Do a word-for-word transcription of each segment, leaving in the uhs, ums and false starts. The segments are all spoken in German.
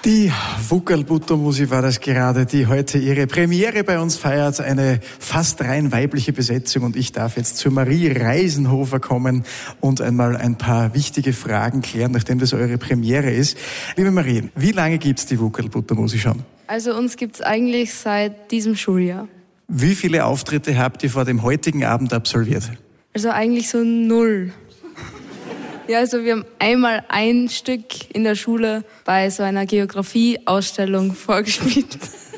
Die Wuckerl-Buttermusi war das gerade, die heute ihre Premiere bei uns feiert. Eine fast rein weibliche Besetzung und ich darf jetzt zu Marie Reisenhofer kommen und einmal ein paar wichtige Fragen klären, nachdem das eure Premiere ist. Liebe Marie, wie lange gibt's die Wuckerl-Buttermusi schon? Also uns gibt's eigentlich seit diesem Schuljahr. Wie viele Auftritte habt ihr vor dem heutigen Abend absolviert? Also eigentlich so null. Ja, also wir haben einmal ein Stück in der Schule bei so einer Geografie-Ausstellung vorgespielt.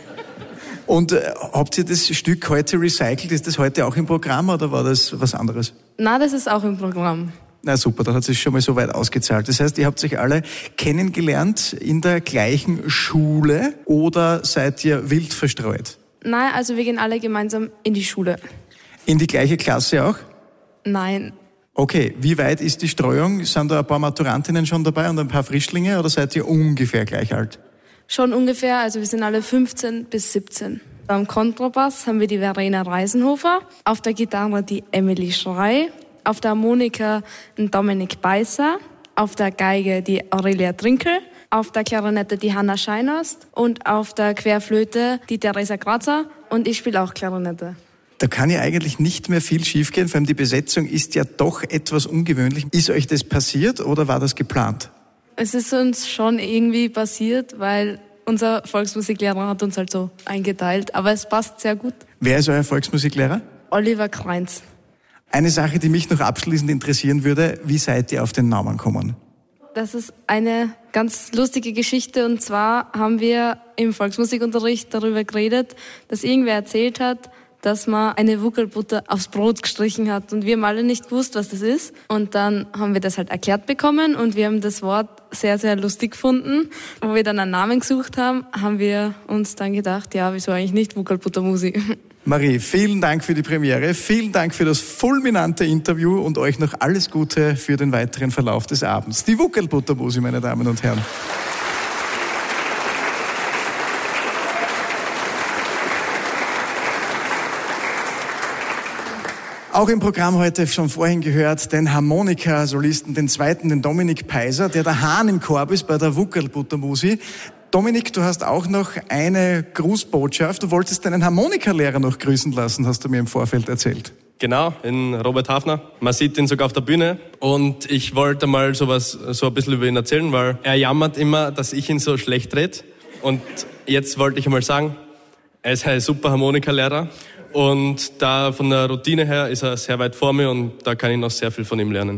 Und äh, habt ihr das Stück heute recycelt? Ist das heute auch im Programm oder war das was anderes? Na, das ist auch im Programm. Na super, dann hat es sich schon mal so weit ausgezahlt. Das heißt, ihr habt euch alle kennengelernt in der gleichen Schule oder seid ihr wild verstreut? Nein, also wir gehen alle gemeinsam in die Schule. In die gleiche Klasse auch? Nein. Okay, wie weit ist die Streuung? Sind da ein paar Maturantinnen schon dabei und ein paar Frischlinge oder seid ihr ungefähr gleich alt? Schon ungefähr, also wir sind alle fünfzehn bis siebzehn. Am Kontrabass haben wir die Verena Reisenhofer, auf der Gitarre die Emily Schrei, auf der Harmonika den Dominik Beißer, auf der Geige die Aurelia Trinkel, auf der Klarinette die Hanna Scheinast und auf der Querflöte die Theresa Grazer und ich spiele auch Klarinette. Da kann ja eigentlich nicht mehr viel schiefgehen, vor allem die Besetzung ist ja doch etwas ungewöhnlich. Ist euch das passiert oder war das geplant? Es ist uns schon irgendwie passiert, weil unser Volksmusiklehrer hat uns halt so eingeteilt, aber es passt sehr gut. Wer ist euer Volksmusiklehrer? Oliver Kreinz. Eine Sache, die mich noch abschließend interessieren würde, wie seid ihr auf den Namen gekommen? Das ist eine ganz lustige Geschichte und zwar haben wir im Volksmusikunterricht darüber geredet, dass irgendwer erzählt hat, dass man eine Wuckerlbutter aufs Brot gestrichen hat. Und wir haben alle nicht gewusst, was das ist. Und dann haben wir das halt erklärt bekommen und wir haben das Wort sehr, sehr lustig gefunden. Wo wir dann einen Namen gesucht haben, haben wir uns dann gedacht, ja, wieso eigentlich nicht Wuckerl-Buttermusi? Marie, vielen Dank für die Premiere, vielen Dank für das fulminante Interview und euch noch alles Gute für den weiteren Verlauf des Abends. Die Wuckerl-Buttermusi, meine Damen und Herren. Auch im Programm heute schon vorhin gehört, den Harmonika-Solisten, den zweiten, den Dominik Peiser, der der Hahn im Korb ist bei der Wuckerl-Buttermusi. Dominik, du hast auch noch eine Grußbotschaft. Du wolltest deinen Harmonikalehrer noch grüßen lassen, hast du mir im Vorfeld erzählt. Genau, in Robert Hafner. Man sieht ihn sogar auf der Bühne. Und ich wollte mal sowas, so ein bisschen über ihn erzählen, weil er jammert immer, dass ich ihn so schlecht rede. Und jetzt wollte ich einmal sagen, er ist ein super Harmonikalehrer. Und da von der Routine her ist er sehr weit vor mir und da kann ich noch sehr viel von ihm lernen.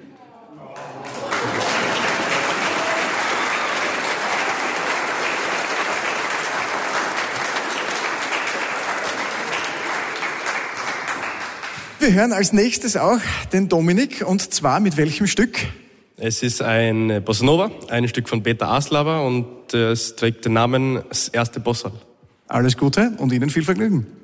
Wir hören als nächstes auch den Dominik und zwar mit welchem Stück? Es ist ein Bossa Nova, ein Stück von Peter Aslava und es trägt den Namen Das erste Bossa. Alles Gute und Ihnen viel Vergnügen.